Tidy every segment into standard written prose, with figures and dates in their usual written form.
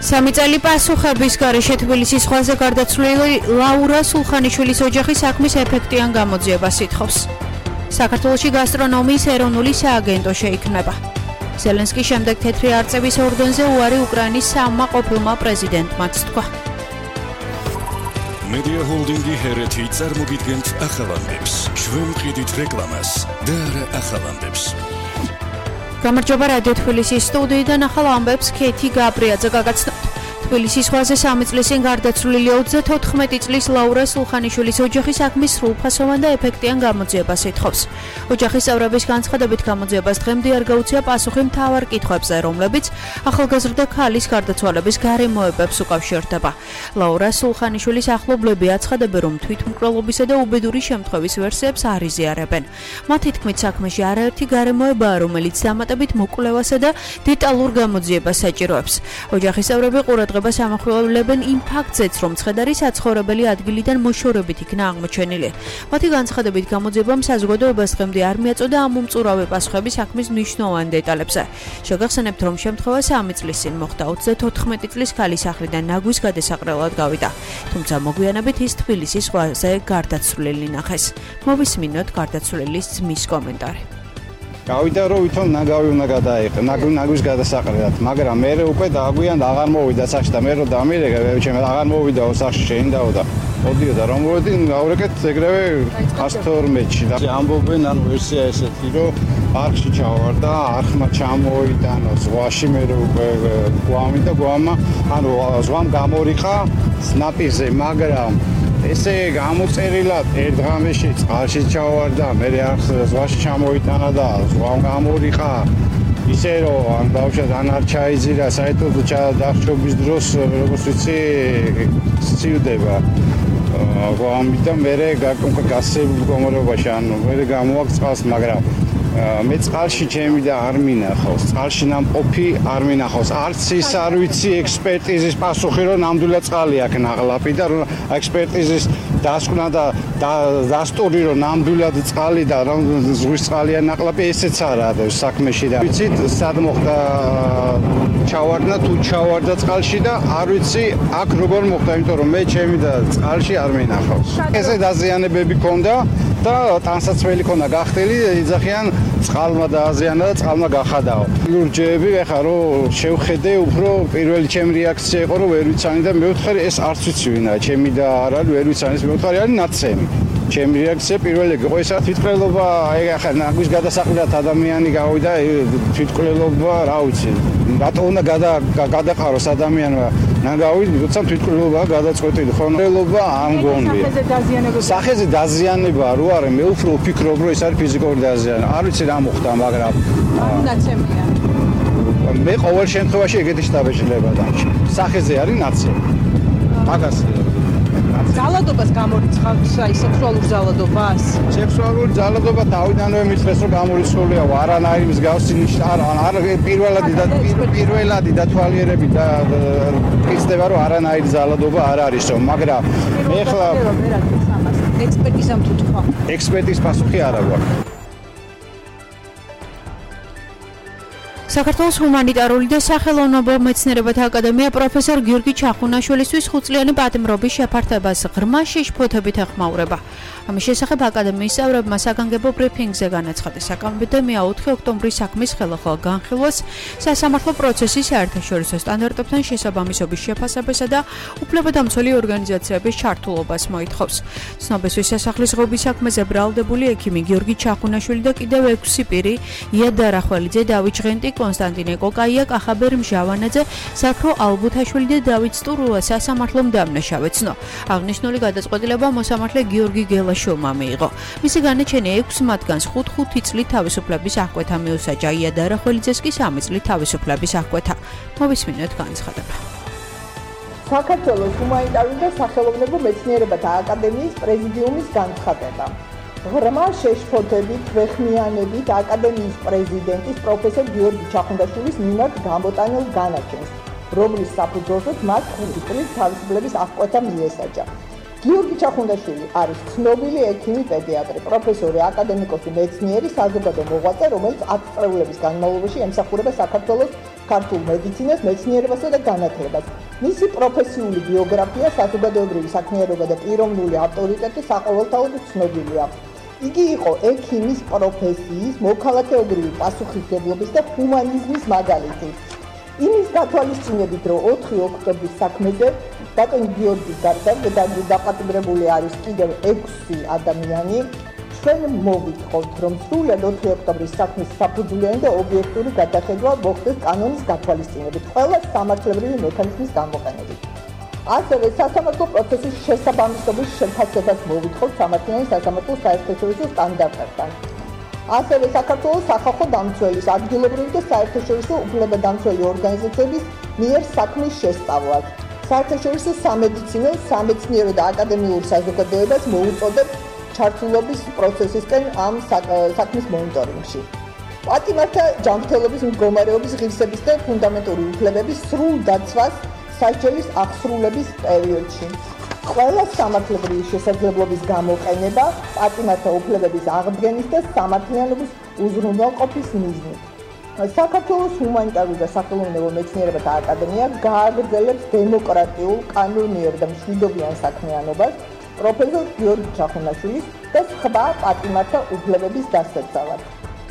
3 წელი პასუხების გარეშე თბილისის ზღვაზე გარდაცვლილი ლაურა სულხანიშვილის ოჯახი საქმის ეფექტიან გამოძიებას ითხოვს. საქართველოში გასტრონომიის ეროვნული სააგენტო შეიქმნება. ზელენსკის შემდეგ თეთრი არწევის ორდენზე უარი უკრაინის სამმა ყოფილმა პრეზიდენტმაც თქვა. Media Holdingi ჰერეთი წარმოგიდგენთ ახალამდებს. ჩვენ ვყიდით რეკლამას და არა ახალამდებს. გამარჯობა რადიო თბილისის სტუდიიდან ახალ ამბებს ქეთი გაბრიაძე გაგაცნობთ. თბილისის ზღვაზე 3 წლის წინ გარდაცვლილი 34 წლის ლაურა სულხანიშვილის ოჯახი საქმის სრულფასოვან და ეფექტიან გამოძიებას ითხოვს. ოჯახის წევრების განცხადებით გამოძიებას დღემდე არ გაუწია პასუხი მთავარ კითხვებზე, რომლებიც ახალგაზრდა ქალის გარდაცვალების გარემოებებს უკავშირდება. ლაურა სულხანიშვილის ახლობლები აცხადებენ, რომ თვითმკვლელობისა და უბედური შემთხვევის ვერსიებს არ იზიარებენ. მათი თქმით, საქმეში არაერთი გარემოებაა, რომელიც დამატებით მოკვლევასა და დეტალურ გამოძიებას საჭიროებს. ოჯახის წევრები ყურადღებას ამახვილებენ იმ ფაქტზეც, რომ მცხედარი საცხოვრებელი ადგილიდან მოშორებით იქნა აღმოჩენილი. მათი განცხადებით გამოძიებამ საზოგადოებას დღემდე არ მიაწოდა ამ უმწურავი პასუხები საქმის მნიშვნელოვან დეტალებზე. შეგახსენებთ, რომ შემთხვევა 3 წლის წინ მოხდა 34 წლის ქალის სახლიდან ნაგვის გადასაყრელად გავიდა. თუმცა მოგვიანებით ის თბილისის ზღვაზე გარდაცვლილი ნახეს. მოვისმინოთ გარდაცვლილის ძმის კომენტარი. გავიდა რომ ვითომ ნაგავი უნდა გადაიყო ნაგვის გადასაყრელად, მაგრამ მე უკვე დაგვიან აღარ მოვიდა სახში და მე რომ დამირეკე ჩემ აღარ მოვიდა სახში შეინდაო და მოდიოდა რომ მოვედი გავრეკეთ ეგრევე 112-ში და ამბობენ ან ვერსია ესეთი რომ არხში ჩავარდა, არხმა ჩამოიტანო ზღვაში, მე უკვე გვამი და გვამა ანუ ზღვამ გამორიყა სნაპირზე, მაგრამ ესე გამოწერილად ერთ ღამეში წყალში ჩავარდა, მე არხს ზღვაში ჩამოიტანა და ზღვამ გამორიყა. ისე რომ ან ბავშვად ან არ ჩაიძირა, საერთოდ დახშობის დროს როგორც ვიცი სცივდება. ამიტომ მე გასულ მდგომარეობაში, ანუ მე გამოვაკ წყალს, მაგრამ მე წყალში ჩემი და არ მინახავს, წყალში ნამყოფი არ მინახავს. არც ის არ ვიცი ექსპერტიზის პასუხი, რომ ნამდვილად წყალი აქ ნაღლაპი და რომ ექსპერტიზის დასკვნა და დასტური, რომ ნამდვილად წყალი და რომ ზღვის წყალია ნაყლაპი, ესეც არ არის საქმეში და ვიცით სად მოხდა ჩავარდა თუ ჩავარდა წყალში და არ ვიცი აქ როგორ მოხდა, იმიტომ რომ მე ჩემი და წყალში არ მინახავს. ესე დაზიანებები ქონდა და ტანსაცმელი ქონდა გახდელი, იძახიან წყალმა დააზიანა და წყალმა გახადაო. ლურჯეები ეხა რომ შევხედე, უფრო პირველი ჩემი რეაქცია იყო რომ ვერ ვიცანი და მეუთხარი ეს არც ვიცი ვინაა, ჩემი და არ არის ვერ ვიცანი, ეს მეუთხარი არის ნაცემი. ჩემი რეაქცია პირველი იყო ესა თვითმკვლელობა, აი ახლა ნაგვის გადასაყრელად ადამიანი გავიდა, თვითმკვლელობა, რა ვიცი. რატო უნდა გადაყაროს ადამიანმა ნაგავი, როცა თვითმკვლელობაა გადაწყვეტილი, ხო? მკვლელობა ამ გონია. სახეზე დაზიანება რო არის, მე უფრო ვფიქრობ, რომ ეს არის ფიზიკური დაზიანება. არ ვიცი რა მოხდა, მაგრამ ნაცემია. მე ყოველ შემთხვევაში ეგეთი შტაბეჭდილება დამჭი. სახეზე არის ნაცემი. მაგას ზალადობას გამორიცხავს, აი სექსუალურ ზალადობას. სექსუალური ზალადობა თავიდანვე მithres რომ გამორიცხულია, არანაირი მსგავსი ნიშნა არ პირველადი დათვალიერები და იხსნება რომ არანაირი ზალადობა არ არისო, მაგრამ მე ხლა ექსპერტიზამ თუ თქვა. ექსპერტის პასუხი არ აქვს. საქართველოს ჰუმანიტარული და სახელოვნებო მეცნიერებათა აკადემია პროფესორ გიორგი ჩახუნაშვილისთვის 5-წლიანი პატიმრობის შეფართებას ღრმა შეშფოთებით ეხმაურება. ამის შესახებ აკადემიის წევრებმა საგანგებო ბრიფინგზე განაცხადეს. აკადემია 4 ოქტომბრის საქმის ხელახლა განხილვას სასამართლო პროცესის საერთაშორისო სტანდარტებთან შესაბამისობის შეფასებასა და უფლებადამცველი ორგანიზაციების ჩართულობას მოითხოვს. ცნობისთვის სასახლის ღობის საქმეზე ბრალდებული ექიმი გიორგი ჩახუნაშვილი და კიდევ 6 პირი იად დარახველიძე, დავით ჟღენტი, კონსტანტინე კოკაია, კახაბერ მჟავანაძე, ზაქრო ალბუთაშვილი და დავით სტურულა სასამართლომ დამნაშავეცნო. აღნიშნული გადაწყვეტილება მოსამართლე გიორგი გელაშოვმა მიიღო. მისი განაჩენი 6 მათგანს 5 წლით თავისუფლების აღკვეთა მიუსაჯა, იად დარახველიძეს კი 3 წლით თავისუფლების აღკვეთა. მოვისმინოთ განცხადება. საქართველოს ჰუმანიტარული და სახელოვნებო მეცნიერებათა აკადემიის პრეზიდიუმის განცხადება. ღრმა შეშფოთებით, ვეხმიანებით აკადემიის პრეზიდენტის პროფესორ გიორგი ჩახუნდაშვილის მიმართ გამოტანილ განაჩენს, რომლის საფუძველზეც მას 5 წლის თავისუფლების აღკვეთა მიესაჯა. გიორგი ჩახუნდაშვილი არის ცნობილი ექიმი პედიატრი, პროფესორი, აკადემიკოსი, მეცნიერი, საზოგადო მოღვაწე, რომელიც 10 წლების განმავლობაში ემსახურება საქართველოს ქართულ მედიცინას, მეცნიერებასა და განათლებას. მისი პროფესიული ბიოგრაფია, საზოგადოებრივი საქმიანობა და პიროვნული ავტორიტეტი საყოველთაოდ ცნობილია. იგი იყო ექიმის პროფესიის, მოქალაქეობრივი პასუხისმგებლობის და ჰუმანიზმის მაგალითი. იმის გათვალისწინებით, რომ 4 ოქტომბრის საქმეზე ბატონ გიორგის გარდა დაპატიმრებული არის კიდევ 6 ადამიანი, ჩვენ მოვითხოვთ, რომ სრულად 4 ოქტომბრის საქმის საფუძვლიანი და ობიექტური გადახედვა მოხდეს კანონის გათვალისწინებით, ყველა სამართლებრივი მექანიზმის გამოყენებით. ასევე სასამართლო პროცესის შესაბამისობის შეფასებას მოვითხოვთ სამართლიანი სასამართლო საერთაშორისო სტანდარტებთან. ასევე საქართველოს სახალხო დამცველის, ადგილობრივი და საერთაშორისო უფლებადამცველი ორგანიზაციების მიერ საქმის შესწავლას. საერთაშორისო სამედიცინო, სამეცნიერო და აკადემიურ საზოგადოებას მოუწოდებთ ჩართულობის პროცესისკენ ამ საქმის მონიტორინგში. პატიმართა ჯანმრთელობის მდგომარეობის ღირსების და ფუნდამენტური უფლებების სრულ დაცვას სასჯელის აღსრულების პერიოდში. ყველა სამართლებრივი შესაძლებლობის გამოყენება პატიმართა უფლებების აღდგენის და სამართლიანობის უზრუნველყოფის მიზნით. საქართველოს ჰუმანიტარული და სახელოვნებო მეცნიერებათა აკადემია გააგრძელებს დემოკრატიულ, კანონიერ და მშვიდობიან საქმიანობას პროფესორ გიორგი ჩახუნაშვილის და სხვა პატიმართა უფლებების დასაცავად.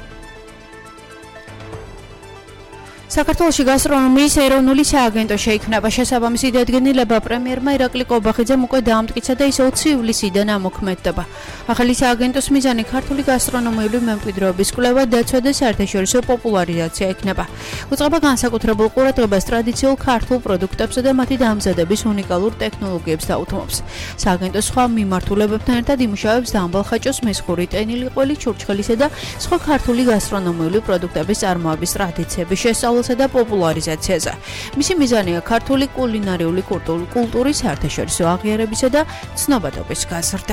საქართველოში გასტრონომიის ეროვნული სააგენტო შეიქმნება. შესაბამისი დადგენილება პრემიერმა ირაკლი კობახიძემ უკვე დაამტკიცა და ის 20 ივლისიდან ამოქმედდება. ახალი სააგენტოს მიზანი ქართული გასტრონომიული მემკვიდრეობის კვლევა, დაცვა და საერთაშორისო პოპულარიზაცია იქნება. უწყება განსაკუთრებულ ყურადღებას ტრადიციულ ქართულ პროდუქტებსა და მათი დამზადების უნიკალურ ტექნოლოგიებს დაუთმობს. სააგენტო სხვა მიმართულებებთან ერთად იმუშავებს დამბალხაჭოს, მესხური, ტენილი-ყველი, ჩურჩხელისა და სხვა ქართული გასტრონომიული პროდუქტების წარმოების ტრადიციების შესწავლასა და პოპულარიზაციაზე. მისი მიზანია ქართული კულინარიული კულტურის საერთაშორისო აღიარებისა და ცნობადობის გაზრდა.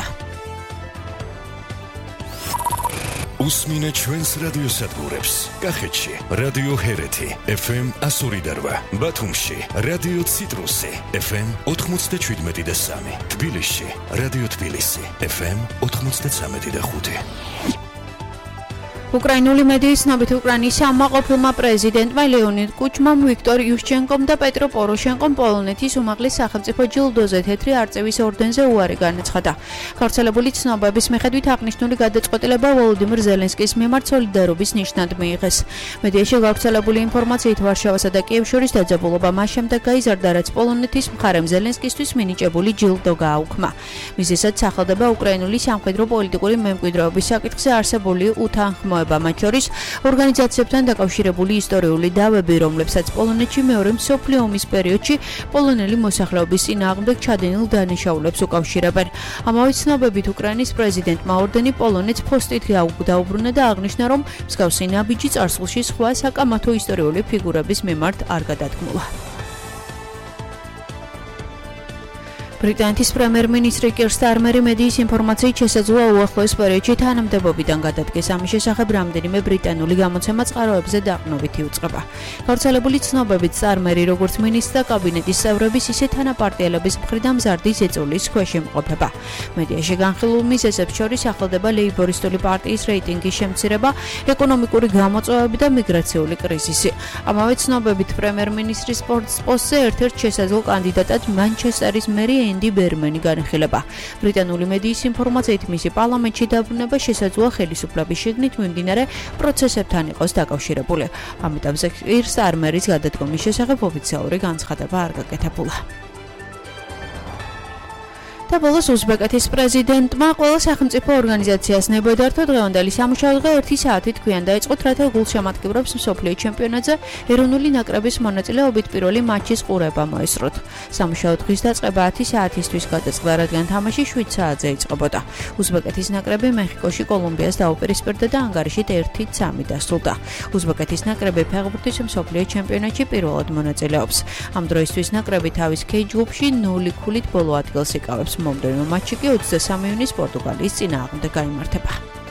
უსმინე ჩვენს რადიოსადგურებს. კახეთში რადიო ჰერეთი FM 102.8, ბათუმში რადიო ციტრუსი FM 97.3, თბილისში რადიო თბილისი FM 93.5. უკრაინული მედიის ცნობით უკრაინის სამაყოფილმა პრეზიდენტმა ლეონიდ კუჩმამ, ვიქტორ იუშჩენკომ და პეტრო პოროშენკომ პოლონეთის უმაღლეს სახელმწიფო ჯილდოზე თეთრი არწივის ორდენზე უარი განაცხადა. გავრცელებული ცნობების მიხედვით აღნიშნული გადაწყვეტილება ვოლოდიმირ ზელენსკის მიმართ სოლიდარობის ნიშნად მიიღეს. მედიაში გავრცელებული ინფორმაციით ვარშავასა და კიევს შორის დაძაბულობა მას შემდეგ გაიზარდა, რაც პოლონეთის მხარემ ზელენსკისთვის მინიჭებული ჯილდო გააუქმა. მიზეზად სახელდება უკრაინული სამხედრო პოლიტიკური მემკვიდრეობის საკითხზე არსებული უთანხმოება, მათ შორის ორგანიზაციებთან დაკავშირებული ისტორიული დავები, რომლებსაც პოლონეთში მეორე მსოფლიო ომის პერიოდში პოლონელი მოსახლეობის წინააღმდეგ ჩადენილ დანაშაულებს უკავშირებენ. ამავე ცნობებით უკრაინის პრეზიდენტმა ორდენი პოლონეთს ფოსტით დაუბრუნა და აღნიშნა, რომ მსგავსი ნაბიჯი წარსულში სხვა საკამათო ისტორიული ფიგურების მიმართ არ გადადგმულა. ბრიტანეთის პრემიერ-მინისტრი კერ სტარმერი მედიის ინფორმაციით შესაძლოა უახლოეს პერიოდში თანამდებობიდან გადადგეს. ამის შესახებ რამდენიმე ბრიტანული გამოცემა წყაროებზე დაყრდნობით იუწყება. გავრცელებული ცნობებით სტარმერი როგორც მინისტრ და კაბინეტის წევრების, ისე თანაპარტიელების მხრიდან მზარდის ეწოლის ქვეშ იმყოფება. მედიაში განხილულ მიზეზებს შორის ახლდება ლეიბორისტული პარტიის რეიტინგის შემცირება, ეკონომიკური გამოწვევები და მიგრაციული კრიზისი. ამავე ცნობებით პრემიერ-მინისტრის პოსტზე ერთ-ერთ შესაძლო კანდიდატად მანჩესტერის მერი ენდი ბერმენი განიხილება. ბრიტანული მედიის ინფორმაციით მისი პარლამენტში დაბრუნება შესაძლოა ხელისუფლების შიგნით მიმდინარე პროცესებთან იყოს დაკავშირებული. ამ ეტაპზე კერ სტარმერის გადადგომის შესახებ ოფიციალური განცხადება არ გაკეთებულა. და ბოლოს უზბეკეთის პრეზიდენტმა ყველა სახელმწიფო ორგანიზაციას ნებოდართო დღევანდელი სამუშაო დღე 1 საათით ქვიან დაიწყოთ, რათა გულშემატკივრებს მსოფლიო ჩემპიონატზე ეროვნული ნაკრების მონაწილეობით პირველი მატჩის ყურება მოესწროთ. სამუშაო დღის დაწყება 10 საათისთვის გადაწყდა, რადგან თამაში 7 საათზე იწყებოდა. უზბეკეთის ნაკრები მეხიკოში კოლუმბიას დაუპირისპირდა და ანგარიშით 1-3 დასრულდა. უზბეკეთის ნაკრები ფეხბურთის მსოფლიო ჩემპიონატში პირველად მონაწილეობს. ამ დროისთვის ნაკრები თავის K ჯგუფში 0 ქულით ბოლო ადგილს იკავებს. მომდევნო მატჩი კი 23 ივნისს პორტუგალიის წინააღმდეგ გაიმართება.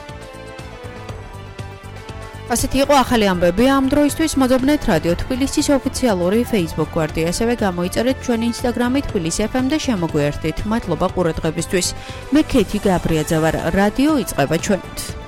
ასეთი იყო ახალი ამბები ამ დროისთვის. მოძებნეთ რადიო თბილისის ოფიციალური Facebook გვერდი, ასევე გამოიწერეთ ჩვენი Instagram-ი თბილისი FM და შემოგვიერთდით. მადლობა ყურადღებისთვის. მე ქეთი გაბრიაძე ვარ. რადიო იწყება ჩვენით.